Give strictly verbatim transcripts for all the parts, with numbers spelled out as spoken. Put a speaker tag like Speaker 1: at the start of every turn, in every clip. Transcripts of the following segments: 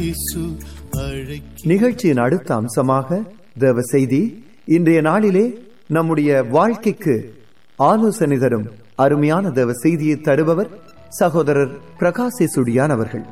Speaker 1: நிகழ்ச்சியின் அடுத்த அம்சமாக தேவ செய்தி. இன்றைய நாளிலே நம்முடைய வாழ்க்கைக்கு ஆலோசனை தரும் அருமையான தேவ செய்தியை தருபவர் சகோதரர் பிரகாசி சுடியான் அவர்கள்.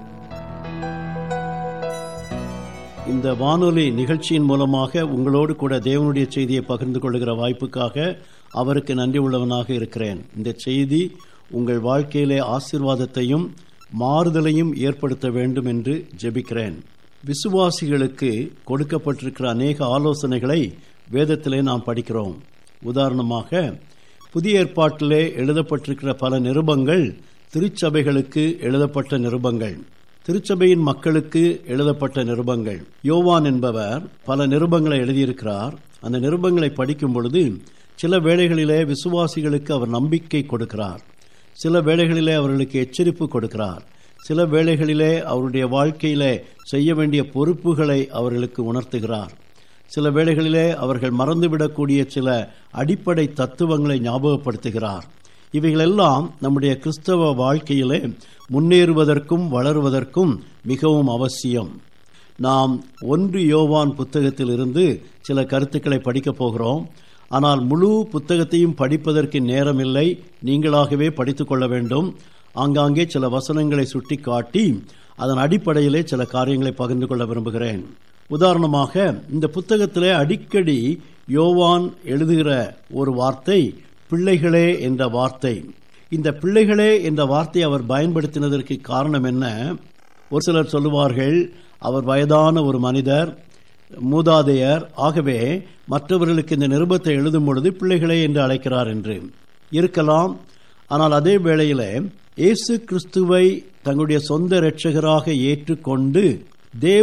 Speaker 2: இந்த வானொலி நிகழ்ச்சியின் மூலமாக உங்களோடு கூட தேவனுடைய செய்தியை பகிர்ந்து கொள்கிற வாய்ப்புக்காக அவருக்கு நன்றி உள்ளவனாக இருக்கிறேன். இந்த செய்தி உங்கள் வாழ்க்கையிலே ஆசீர்வாதத்தையும் மாறுதலையும் ஏற்படுத்த வேண்டும் என்று ஜெபிக்கிறேன். விசுவாசிகளுக்கு கொடுக்கப்பட்டிருக்கிற அநேக ஆலோசனைகளை வேதத்திலே நாம் படிக்கிறோம். உதாரணமாக, புதிய ஏற்பாட்டிலே எழுதப்பட்டிருக்கிற பல நிருபங்கள் திருச்சபைகளுக்கு எழுதப்பட்ட நிருபங்கள், திருச்சபையின் மக்களுக்கு எழுதப்பட்ட நிருபங்கள். யோவான் என்பவர் பல நிருபங்களை எழுதியிருக்கிறார். அந்த நிருபங்களை படிக்கும் பொழுது சில வேளைகளிலே விசுவாசிகளுக்கு அவர் நம்பிக்கை கொடுக்கிறார், சில வேளைகளிலே அவர்களுக்கு எச்சரிப்பு கொடுக்கிறார், சில வேளைகளிலே அவருடைய வாழ்க்கையிலே செய்ய வேண்டிய பொறுப்புகளை அவர்களுக்கு உணர்த்துகிறார், சில வேளைகளிலே அவர்கள் மறந்துவிடக்கூடிய சில அடிப்படை தத்துவங்களை ஞாபகப்படுத்துகிறார். இவைகளெல்லாம் நம்முடைய கிறிஸ்தவ வாழ்க்கையிலே முன்னேறுவதற்கும் வளருவதற்கும் மிகவும் அவசியம். நாம் ஒன்று யோவான் புத்தகத்தில் இருந்து சில கருத்துக்களை படிக்கப் போகிறோம். ஆனால் முழு புத்தகத்தையும் படிப்பதற்கு நேரமில்லை, நீங்களாகவே படித்துக் கொள்ள வேண்டும். ஆங்காங்கே சில வசனங்களை சுட்டி காட்டி அதன் அடிப்படையிலே சில காரியங்களை பகிர்ந்து கொள்ள விரும்புகிறேன். உதாரணமாக, இந்த புத்தகத்திலே அடிக்கடி யோவான் எழுதுகிற ஒரு வார்த்தை பிள்ளைகளே என்ற வார்த்தை. இந்த பிள்ளைகளே என்ற வார்த்தை அவர் பயன்படுத்தினதற்கு காரணம் என்ன? ஒரு சிலர் சொல்லுவார்கள், அவர் வயதான ஒரு மனிதர், மூதாதையர், ஆகவே மற்றவர்களுக்கு இந்த நிருபத்தை எழுதும் பொழுது பிள்ளைகளே என்று அழைக்கிறார் என்று இருக்கலாம். ஆனால் அதே வேளையில் இயேசு கிறிஸ்துவை தங்களுடைய சொந்த இரட்சகராக ஏற்றுக்கொண்டு தேவ